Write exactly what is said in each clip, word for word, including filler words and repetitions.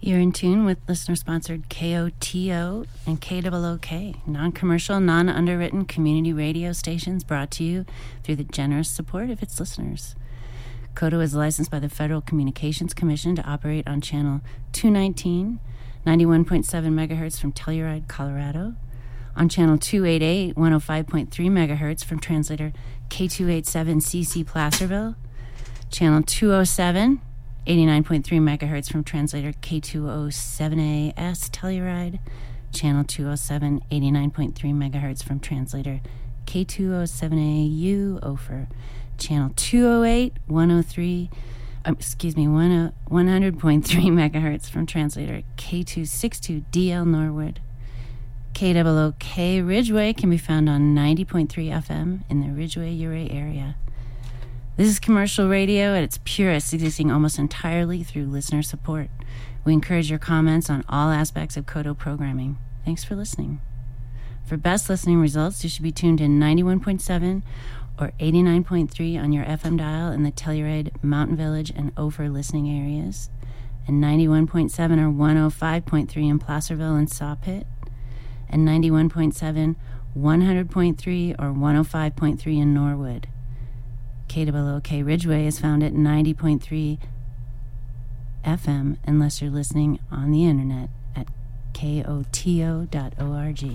You're in tune with listener-sponsored K O T O and K O O K, non-commercial, non-underwritten community radio stations brought to you through the generous support of its listeners. K O T O is licensed by the Federal Communications Commission to operate on channel two nineteen, ninety-one point seven megahertz from Telluride, Colorado, on channel two eighty-eight, one oh five point three megahertz from translator K two eighty-seven C C Placerville, channel two oh seven, eighty-nine point three megahertz from translator K two oh seven A S Telluride, channel two oh seven, eighty-nine point three megahertz from translator K two oh seven A U Ophir, channel two oh eight, one oh three, um, excuse me, one hundred point three megahertz from translator K two sixty-two D L Norwood. K O O K Ridgeway can be found on ninety point three F M in the Ridgeway-Uray area. This is commercial radio at its purest, existing almost entirely through listener support. We encourage your comments on all aspects of K O T O programming. Thanks for listening. For best listening results, you should be tuned in ninety-one point seven or eighty-nine point three on your F M dial in the Telluride, Mountain Village, and Ophir listening areas, and ninety-one point seven or one oh five point three in Placerville and Sawpit, and ninety-one point seven, one hundred point three, or one oh five point three in Norwood. K O O K Ridgeway is found at ninety point three F M unless you're listening on the internet at K O T O dot org.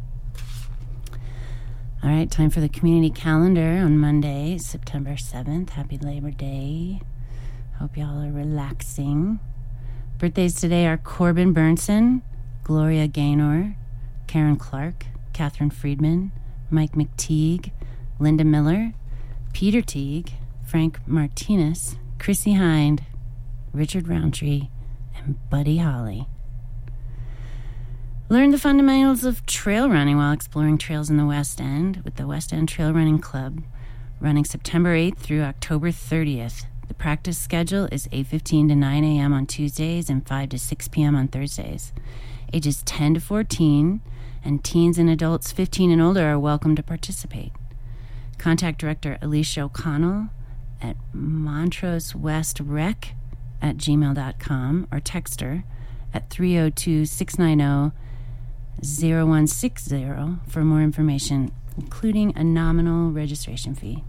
All right, time for the community calendar on Monday, September seventh. Happy Labor Day. Hope y'all are relaxing. Birthdays today are Corbin Burnson, Gloria Gaynor, Karen Clark, Catherine Friedman, Mike McTeague, Linda Miller, Peter Teague, Frank Martinez, Chrissy Hind, Richard Roundtree, and Buddy Holly. Learn the fundamentals of trail running while exploring trails in the West End with the West End Trail Running Club, running September eighth through October thirtieth. The practice schedule is eight fifteen to nine a.m. on Tuesdays and five to six p.m. on Thursdays. Ages ten to fourteen and teens and adults fifteen and older are welcome to participate. Contact Director Alicia O'Connell at montrosewestrec at gmail dot com or text her at three oh two, six nine oh, oh one six oh for more information, including a nominal registration fee.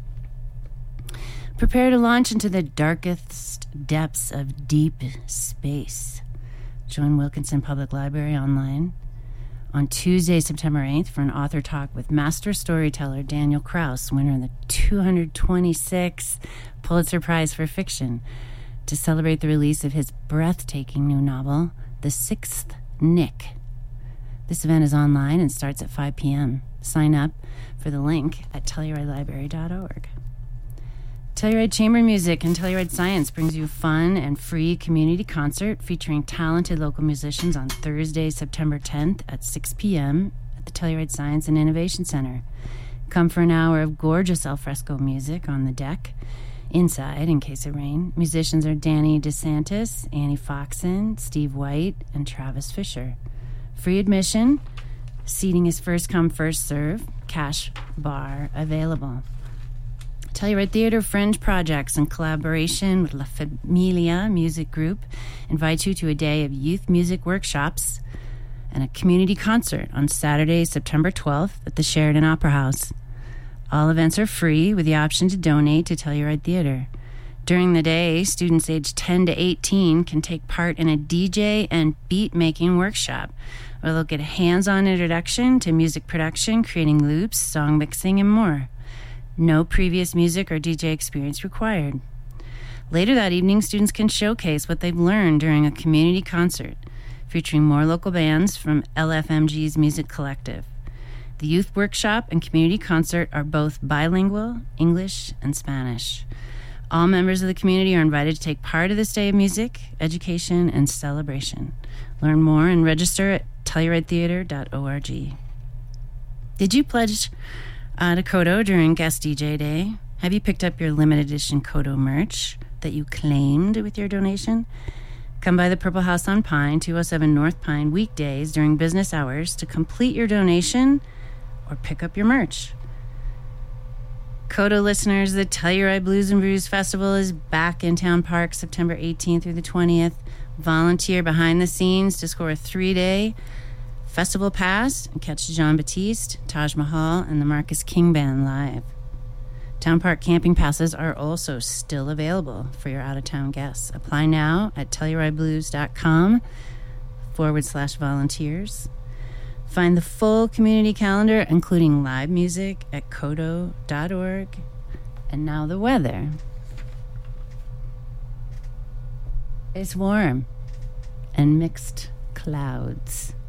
Prepare to launch into the darkest depths of deep space. Join Wilkinson Public Library online on Tuesday, September eighth, for an author talk with master storyteller Daniel Kraus, winner of the two hundred twenty-sixth Pulitzer Prize for Fiction, to celebrate the release of his breathtaking new novel, The Sixth Nick. This event is online and starts at five p.m. Sign up for the link at telluride library dot org. Telluride Chamber Music and Telluride Science brings you a fun and free community concert featuring talented local musicians on Thursday, September tenth at six p.m. at the Telluride Science and Innovation Center. Come for an hour of gorgeous alfresco music on the deck. Inside, in case of rain, musicians are Danny DeSantis, Annie Foxen, Steve White, and Travis Fisher. Free admission. Seating is first come, first serve. Cash bar available. Telluride Theater Fringe Projects, in collaboration with La Familia Music Group, invite you to a day of youth music workshops and a community concert on Saturday, September twelfth at the Sheridan Opera House. All events are free with the option to donate to Telluride Theater. During the day, students aged ten to eighteen can take part in a D J and beat-making workshop where they'll get a hands-on introduction to music production, creating loops, song mixing, and more. No previous music or D J experience required. Later that evening, students can showcase what they've learned during a community concert featuring more local bands from L F M G's Music Collective. The youth workshop and community concert are both bilingual, English and Spanish. All members of the community are invited to take part of this day of music, education, and celebration. Learn more and register at telluride theater dot org. Did you pledge uh, to K O T O during Guest D J Day? Have you picked up your limited edition K O T O merch that you claimed with your donation? Come by the Purple House on Pine, two oh seven North Pine, weekdays during business hours to complete your donation or pick up your merch. K O T O listeners, the Telluride Blues and Brews Festival is back in Town Park September eighteenth through the twentieth. Volunteer behind the scenes to score a three-day festival pass and catch John Batiste, Taj Mahal, and the Marcus King Band live. Town Park camping passes are also still available for your out-of-town guests. Apply now at telluride-blues.com forward slash volunteers. Find the full community calendar, including live music, at kodo dot org. And now the weather. It's warm and mixed clouds.